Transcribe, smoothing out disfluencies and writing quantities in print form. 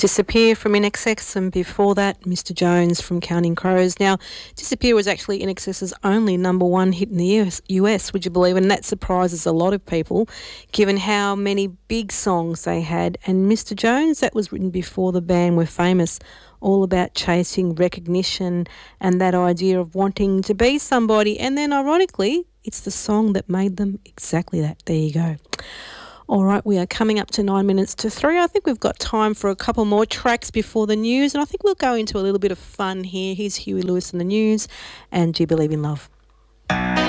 Disappear from INXS, and before that, Mr. Jones from Counting Crows. Now, Disappear was actually INXS's only number one hit in the US, would you believe? And that surprises a lot of people, given how many big songs they had. And Mr. Jones, that was written before the band were famous, all about chasing recognition and that idea of wanting to be somebody. And then, ironically, it's the song that made them exactly that. There you go. All right, we are coming up to 9 minutes to 3. I think we've got time for a couple more tracks before the news, and I think we'll go into a little bit of fun here. Here's Huey Lewis in the news and Do You Believe in Love?